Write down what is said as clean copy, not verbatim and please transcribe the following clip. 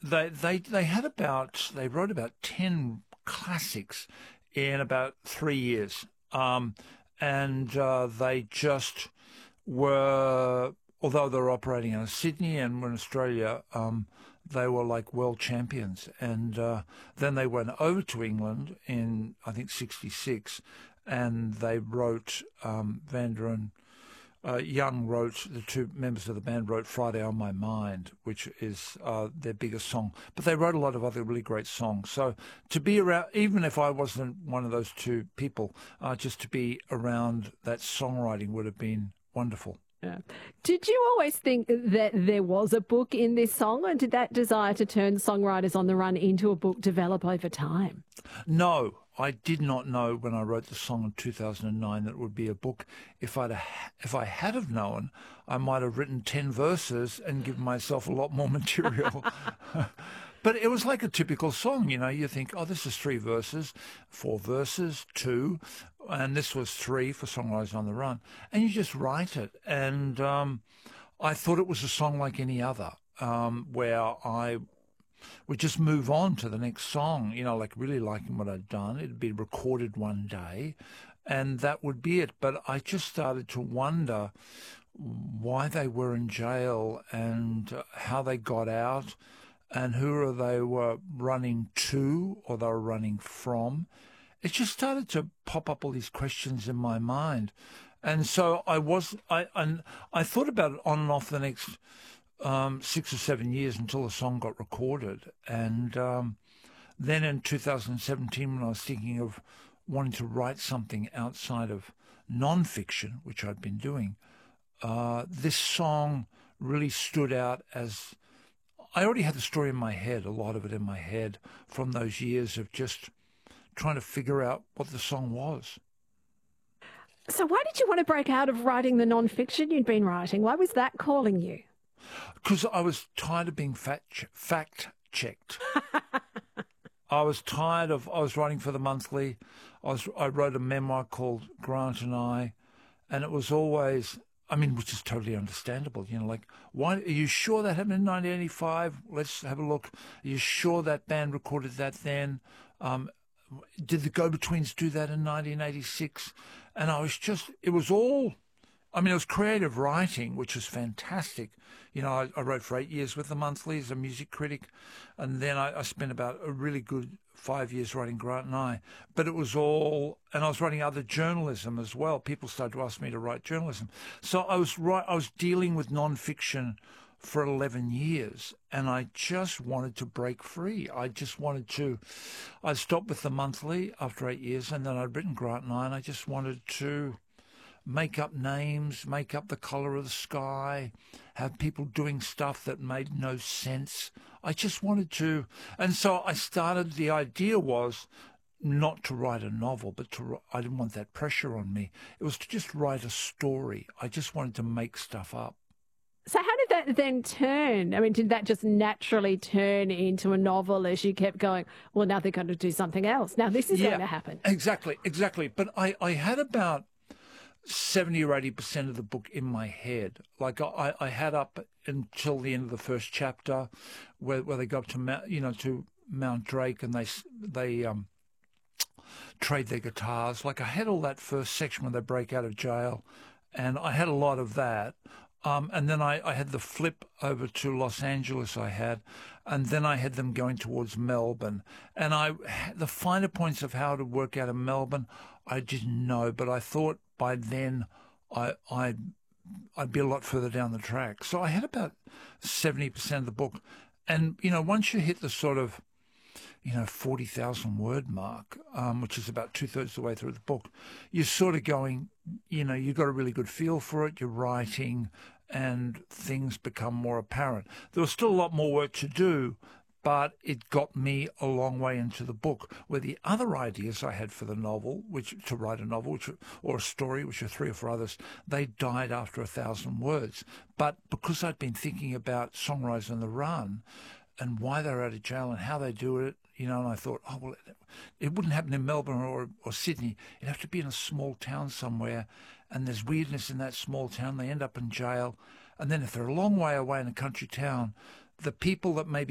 They wrote about 10 classics in about 3 years, and they just were, although they were operating out of Sydney and were in Australia, they were like world champions. And then they went over to England in, I think, '66, and they wrote, Vander and Young wrote, the two members of the band wrote Friday on My Mind, which is their biggest song. But they wrote a lot of other really great songs. So to be around, even if I wasn't one of those two people, just to be around that songwriting would have been wonderful. Yeah. Did you always think that there was a book in this song, or did that desire to turn Songwriters on the Run into a book develop over time? No, I did not know when I wrote the song in 2009 that it would be a book. If I had have known, I might have written 10 verses and given myself a lot more material. But it was like a typical song, you know. You think, oh, this is 3 verses, 4 verses, 2, and this was 3 for Songwriters on the Run. And you just write it. And I thought it was a song like any other, where I would just move on to the next song, you know, like really liking what I'd done. It'd be recorded one day, and that would be it. But I just started to wonder why they were in jail and how they got out, and who they were running to or they were running from. It just started to pop up all these questions in my mind. And so I thought about it on and off the next 6 or 7 years until the song got recorded. And then in 2017, when I was thinking of wanting to write something outside of non-fiction, which I'd been doing, this song really stood out as... I already had the story in my head, a lot of it in my head, from those years of just trying to figure out what the song was. So why did you want to break out of writing the non-fiction you'd been writing? Why was that calling you? Because I was tired of being fact-checked. I was writing for The Monthly. I wrote a memoir called Grant and I, and it was always... which is totally understandable, you know, like, why, are you sure that happened in 1985? Let's have a look. Are you sure that band recorded that then? Did the Go-Betweens do that in 1986? And it was creative writing, which was fantastic. You know, I wrote for 8 years with The Monthly as a music critic, and then I spent about a really good 5 years writing Grant and I. But it was all, and I was writing other journalism as well. People started to ask me to write journalism. So I was dealing with non-fiction for 11 years, and I just wanted to break free. I'd stopped with The Monthly after 8 years, and then I'd written Grant and I just wanted to make up names, make up the colour of the sky, have people doing stuff that made no sense. I just wanted to, and so the idea was not to write a novel, but I didn't want that pressure on me. It was to just write a story. I just wanted to make stuff up. So how did that then turn? Did that just naturally turn into a novel as you kept going, well, now they're going to do something else. Now this is going to happen. Exactly. But I had about 70 or 80% of the book in my head. Like I had up until the end of the first chapter where they go up to Mount Drake and they trade their guitars. Like I had all that first section when they break out of jail, and I had a lot of that. And then I had the flip over to Los Angeles and then I had them going towards Melbourne. And the finer points of how to work out of Melbourne, I didn't know, but I thought by then I'd be a lot further down the track. So I had about 70% of the book. And, once you hit the sort of, 40,000 word mark, which is about 2/3 of the way through the book, you're sort of going, you've got a really good feel for it, you're writing, and things become more apparent. There was still a lot more work to do, but it got me a long way into the book, where the other ideas I had for the novel, to write a novel, or a story, which are 3 or 4 others, they died after 1,000 words. But because I'd been thinking about Songwriters on the Run and why they're out of jail and how they do it, and I thought, oh, well, it wouldn't happen in Melbourne or Sydney. It'd have to be in a small town somewhere, and there's weirdness in that small town. They end up in jail. And then if they're a long way away in a country town, the people that maybe